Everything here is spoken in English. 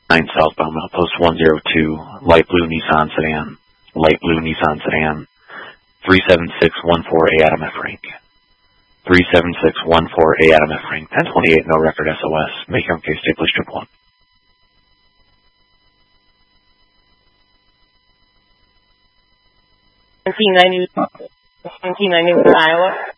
9 southbound, Outpost 102, light blue Nissan sedan, 37614A Adam F. Rank. 37614A Adam F. Rank, 1028, no record SOS. Make your own case, stay police 111. 1790 Iowa.